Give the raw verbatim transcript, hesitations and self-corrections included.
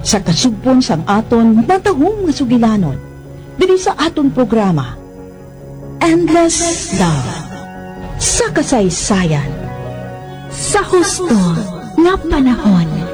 sa kasugpon sang aton natahong nga sugilanon diri sa aton programa Endless Love sa kasaysayan Sa husto nga panahon.